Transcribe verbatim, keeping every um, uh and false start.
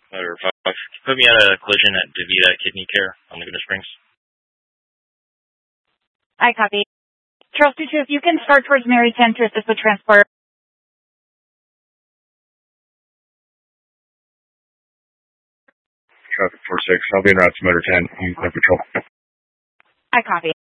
Motor five. Put me at a collision at DaVita Kidney Care on Laguna Springs. I copy. Charles two two, if you can start towards Mary ten to assist with transport. Traffic four six, I'll be en route to Motor ten. You can patrol. I copy.